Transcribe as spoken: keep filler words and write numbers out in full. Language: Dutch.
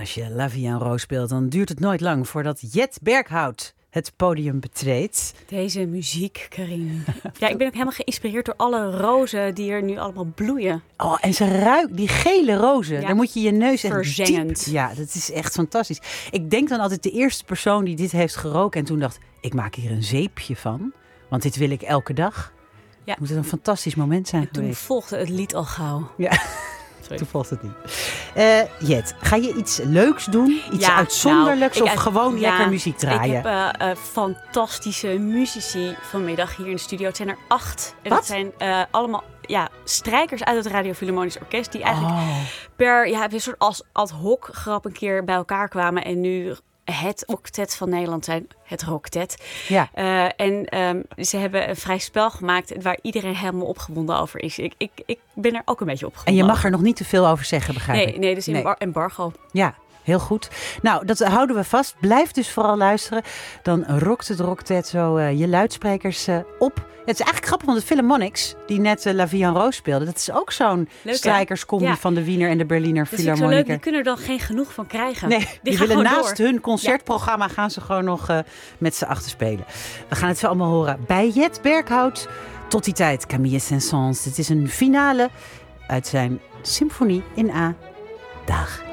Als je La Vie en Rose speelt, dan duurt het nooit lang voordat Jet Berghout het podium betreedt. Deze muziek, Karin. Ja, ik ben ook helemaal geïnspireerd door alle rozen die er nu allemaal bloeien. Oh, en ze ruikt die gele rozen. Ja. Daar moet je je neus echt Verzengend. diep. Ja, dat is echt fantastisch. Ik denk dan altijd de eerste persoon die dit heeft geroken en toen dacht, ik maak hier een zeepje van. Want dit wil ik elke dag. Ja. Moet het een fantastisch moment zijn En toen geweest. volgde het lied al gauw. Ja. Toen volgt het niet. Uh, Jet, ga je iets leuks doen? Iets ja, uitzonderlijks nou, of uit, gewoon ja, lekker muziek draaien? Ik heb uh, uh, fantastische muzici vanmiddag hier in de studio. Het zijn er acht. En Wat? dat zijn uh, allemaal ja, strijkers uit het Radio Philharmonisch Orkest. Die eigenlijk oh. per ja, een soort als ad hoc grap een keer bij elkaar kwamen. En nu het octet van Nederland zijn, het Rocktet. Ja. Uh, en um, ze hebben een vrij spel gemaakt waar iedereen helemaal opgewonden over is. Ik, ik, ik ben er ook een beetje opgewonden. En je mag over. er nog niet te veel over zeggen, begrijp nee, ik? Nee, dus nee. embargo. Ja. Heel goed. Nou, dat houden we vast. Blijf dus vooral luisteren. Dan rokt het Rocktet zo uh, je luidsprekers uh, op. Het is eigenlijk grappig, want de Philharmonics, die net uh, La Vie en Rose speelde, dat is ook zo'n leuk, strijkerscombi ja. van de Wiener en de Berliner Philharmoniker. Dat is die kunnen er dan geen genoeg van krijgen. Nee, die, die willen naast door. hun concertprogramma ja. gaan ze gewoon nog uh, met z'n achter spelen. We gaan het zo allemaal horen bij Jet Berghout. Tot die tijd, Camille Saint-Saëns. Het is een finale uit zijn symfonie in A. Dag.